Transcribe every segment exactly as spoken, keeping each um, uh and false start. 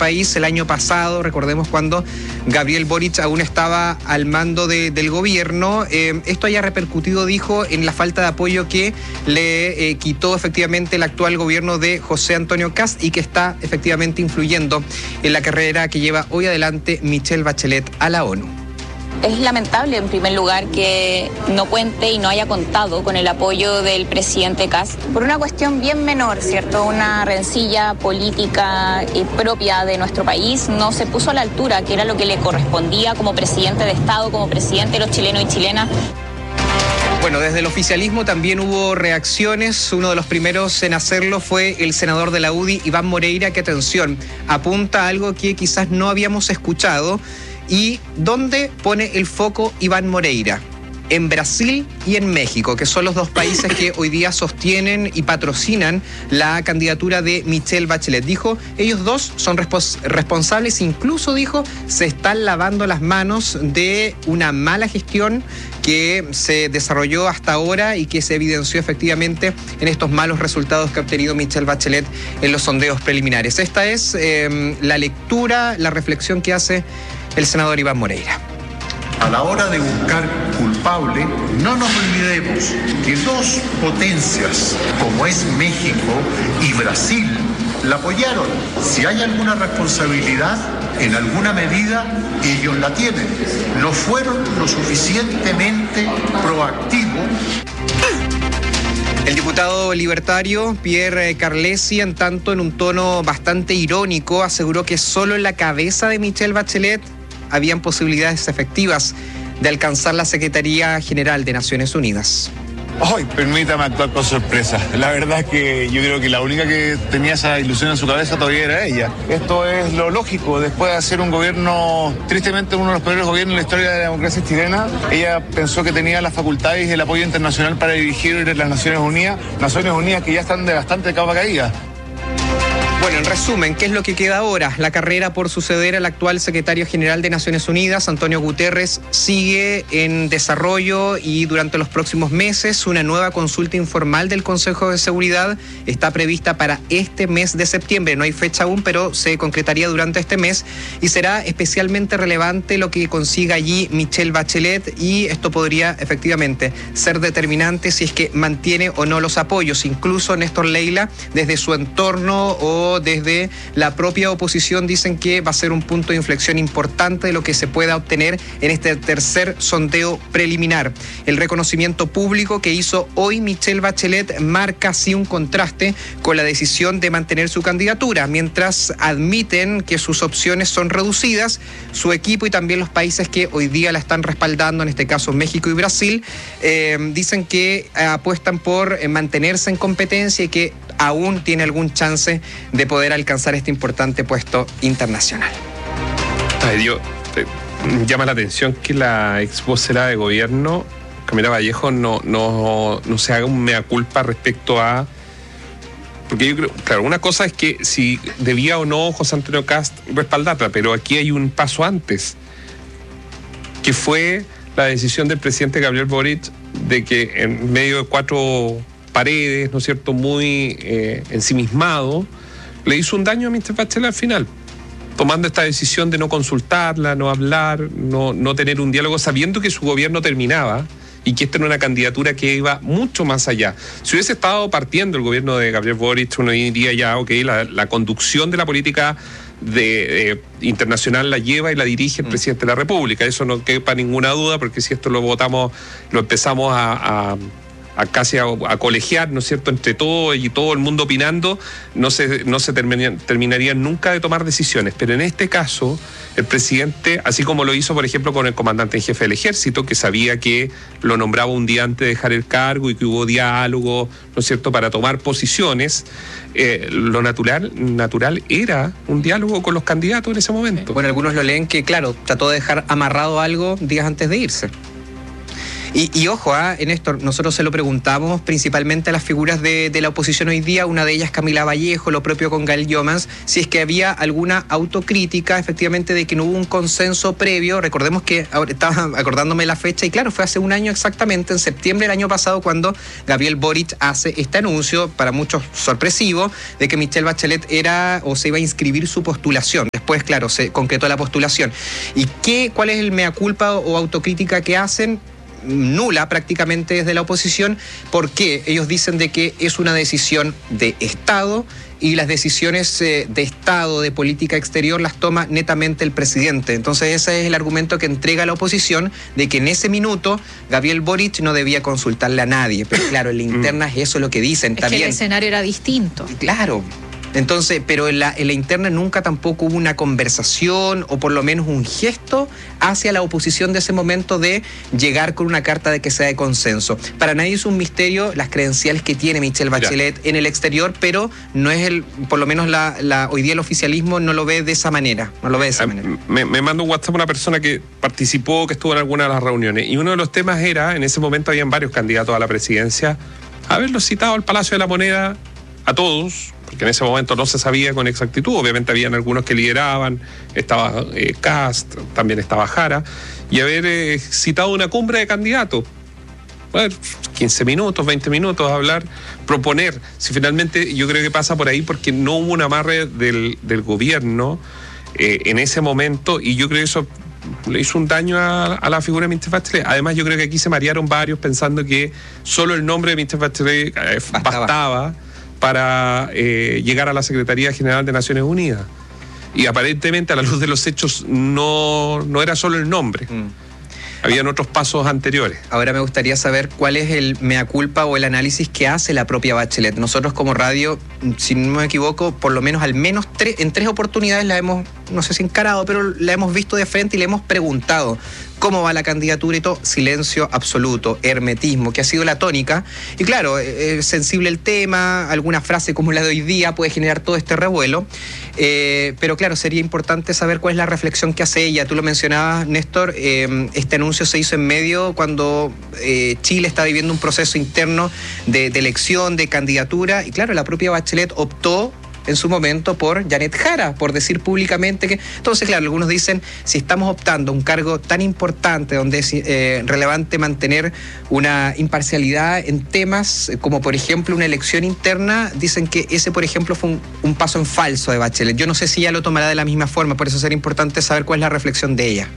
país el año pasado, recordemos cuando Gabriel Boric aún estaba al mando de, del gobierno. Eh, esto haya repercutido, dijo, en la falta de apoyo que le eh, quitó efectivamente el actual gobierno de José Antonio Kast y que está efectivamente influyendo en la carrera que lleva hoy adelante Michelle Bachelet a la ONU. Es lamentable, en primer lugar, que no cuente y no haya contado con el apoyo del presidente Kast por una cuestión bien menor, ¿cierto? Una rencilla política eh, propia de nuestro país. No se puso a la altura, que era lo que le correspondía como presidente de Estado, como presidente de los chilenos y chilenas. Bueno, desde el oficialismo también hubo reacciones. Uno de los primeros en hacerlo fue el senador de la U D I, Iván Moreira, que, atención, apunta a algo que quizás no habíamos escuchado. ¿Y dónde pone el foco Iván Moreira? En Brasil y en México, que son los dos países que hoy día sostienen y patrocinan la candidatura de Michelle Bachelet. Dijo, ellos dos son respons- responsables, incluso dijo, se están lavando las manos de una mala gestión que se desarrolló hasta ahora y que se evidenció efectivamente en estos malos resultados que ha obtenido Michelle Bachelet en los sondeos preliminares. Esta es eh, la lectura, la reflexión que hace el senador Iván Moreira. A la hora de buscar culpable, no nos olvidemos que dos potencias, como es México y Brasil, la apoyaron. Si hay alguna responsabilidad, en alguna medida, ellos la tienen. No fueron lo suficientemente proactivos. El diputado libertario Pierre Carlesi, en tanto en un tono bastante irónico, aseguró que solo en la cabeza de Michelle Bachelet habían posibilidades efectivas de alcanzar la Secretaría General de Naciones Unidas. Ay, permítame actuar con sorpresa. La verdad es que yo creo que la única que tenía esa ilusión en su cabeza todavía era ella. Esto es lo lógico. Después de hacer un gobierno, tristemente uno de los peores gobiernos en la historia de la democracia chilena, ella pensó que tenía las facultades y el apoyo internacional para dirigir las Naciones Unidas, Naciones Unidas que ya están de bastante capa caída. Bueno, en resumen, ¿qué es lo que queda ahora? La carrera por suceder al actual secretario general de Naciones Unidas, Antonio Guterres, sigue en desarrollo y durante los próximos meses una nueva consulta informal del Consejo de Seguridad está prevista para este mes de septiembre. No hay fecha aún, pero se concretaría durante este mes y será especialmente relevante lo que consiga allí Michelle Bachelet y esto podría efectivamente ser determinante si es que mantiene o no los apoyos. Incluso Néstor Leila, desde su entorno o desde la propia oposición, dicen que va a ser un punto de inflexión importante de lo que se pueda obtener en este tercer sondeo preliminar. El reconocimiento público que hizo hoy Michelle Bachelet marca así un contraste con la decisión de mantener su candidatura. Mientras admiten que sus opciones son reducidas, su equipo y también los países que hoy día la están respaldando, en este caso México y Brasil, eh, dicen que apuestan por eh, mantenerse en competencia y que aún tiene algún chance de poder alcanzar este importante puesto internacional. Ay, Dios, eh, llama la atención que la ex vocera de gobierno, Camila Vallejo, no, no, no se haga un mea culpa respecto a... Porque yo creo, claro, una cosa es que si debía o no José Antonio Kast respaldarla, pero aquí hay un paso antes, que fue la decisión del presidente Gabriel Boric de que en medio de cuatro paredes, ¿no es cierto?, muy eh, ensimismado, le hizo un daño a Michelle Bachelet al final, tomando esta decisión de no consultarla, no hablar, no, no tener un diálogo, sabiendo que su gobierno terminaba y que esta era una candidatura que iba mucho más allá. Si hubiese estado partiendo el gobierno de Gabriel Boric, uno diría ya, ok, la, la conducción de la política de, eh, internacional la lleva y la dirige el mm. presidente de la República. Eso no quepa ninguna duda, porque si esto lo votamos, lo empezamos a... a a casi a, a colegiar, ¿no es cierto?, entre todo y todo el mundo opinando, no se, no se terminarían, terminarían nunca de tomar decisiones. Pero en este caso, el presidente, así como lo hizo, por ejemplo, con el comandante en jefe del ejército, que sabía que lo nombraba un día antes de dejar el cargo y que hubo diálogo, ¿no es cierto?, para tomar posiciones, eh, lo natural, natural era un diálogo con los candidatos en ese momento. Bueno, algunos lo leen que, claro, trató de dejar amarrado algo días antes de irse. Y, y ojo, ¿eh? en esto nosotros se lo preguntamos principalmente a las figuras de, de la oposición hoy día, una de ellas Camila Vallejo, lo propio con Gael Youmans, si es que había alguna autocrítica efectivamente de que no hubo un consenso previo. Recordemos que ahora estaba acordándome la fecha y claro, fue hace un año exactamente, en septiembre del año pasado, cuando Gabriel Boric hace este anuncio, para muchos sorpresivo, de que Michelle Bachelet era o se iba a inscribir su postulación. después, claro, se concretó la postulación. ¿Y qué, cuál es el mea culpa o autocrítica que hacen? Nula prácticamente desde la oposición, porque ellos dicen de que es una decisión de Estado y las decisiones eh, de Estado, de política exterior, las toma netamente el presidente. Entonces ese es el argumento que entrega la oposición, de que en ese minuto Gabriel Boric no debía consultarle a nadie. Pero claro, en la interna es eso lo que dicen. Es también. que el escenario era distinto. Claro. Entonces, pero en la, en la interna nunca tampoco hubo una conversación o por lo menos un gesto hacia la oposición de ese momento de llegar con una carta de que sea de consenso. Para nadie es un misterio las credenciales que tiene Michelle Bachelet Mira. en el exterior, pero no es el, por lo menos la, la, hoy día el oficialismo no lo ve de esa manera, no lo ve de esa manera. Me, me manda un WhatsApp una persona que participó, que estuvo en alguna de las reuniones, y uno de los temas era, en ese momento habían varios candidatos a la presidencia, haberlos citado al Palacio de la Moneda a todos, porque en ese momento no se sabía con exactitud. Obviamente habían algunos que lideraban, estaba eh, Cast, también estaba Jara, y haber eh, citado una cumbre de candidatos. Bueno, quince minutos, veinte minutos, hablar, proponer. Si finalmente yo creo que pasa por ahí porque no hubo un amarre del, del gobierno eh, en ese momento, y yo creo que eso le hizo un daño a, a la figura de Michelle Bachelet. Además, yo creo que aquí se marearon varios pensando que solo el nombre de Michelle Bachelet eh, bastaba. bastaba para eh, llegar a la Secretaría General de Naciones Unidas. Y aparentemente, a la luz de los hechos, no, no era solo el nombre. Mm. Habían otros pasos anteriores. Ahora me gustaría saber cuál es el mea culpa o el análisis que hace la propia Bachelet. Nosotros como radio, si no me equivoco, por lo menos al menos tres, en tres oportunidades la hemos, no sé si encarado, pero la hemos visto de frente y le hemos preguntado cómo va la candidatura y todo. Silencio absoluto, hermetismo, que ha sido la tónica. Y claro, es sensible el tema, alguna frase como la de hoy día puede generar todo este revuelo. Eh, pero claro, sería importante saber cuál es la reflexión que hace ella. Tú lo mencionabas, Néstor, eh, este anuncio se hizo en medio cuando eh, Chile está viviendo un proceso interno de, de elección, de candidatura, y claro, la propia Bachelet optó en su momento por Janet Jara, por decir públicamente que... Entonces, claro, algunos dicen, si estamos optando un cargo tan importante donde es eh, relevante mantener una imparcialidad en temas como, por ejemplo, una elección interna, dicen que ese, por ejemplo, fue un, un paso en falso de Bachelet. Yo no sé si ella lo tomará de la misma forma, por eso sería importante saber cuál es la reflexión de ella.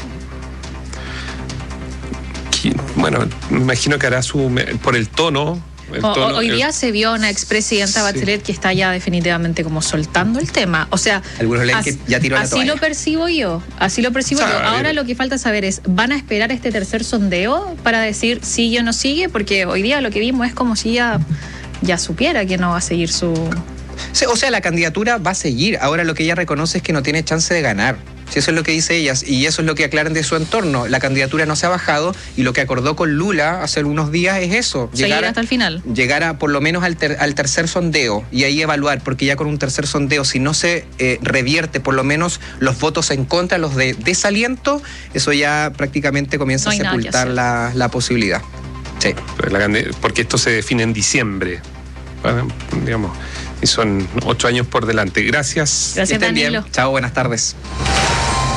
Bueno, me imagino que hará su... por el tono... O, hoy día el... se vio una expresidenta Bachelet sí. que está ya definitivamente como soltando el tema. O sea, algunos leen que ya tiró la así toalla. lo percibo yo. Así lo percibo o sea, yo. Ahora lo que falta saber es, ¿van a esperar este tercer sondeo para decir sigue o no sigue? Porque hoy día lo que vimos es como si ya, ya supiera que no va a seguir su... Sí, o sea, la candidatura va a seguir. Ahora lo que ella reconoce es que no tiene chance de ganar. Si eso es lo que dice ella, y eso es lo que aclaran de su entorno. La candidatura no se ha bajado y lo que acordó con Lula hace unos días es eso. Llegar hasta el final. Llegar a por lo menos al, ter, al tercer sondeo y ahí evaluar, porque ya con un tercer sondeo, si no se eh, revierte por lo menos los votos en contra, los de desaliento, eso ya prácticamente comienza no a sepultar la, la posibilidad. Sí. Porque esto se define en diciembre, bueno, digamos, y son ocho años por delante. Gracias. Gracias, Danilo. Bien. Chao, buenas tardes.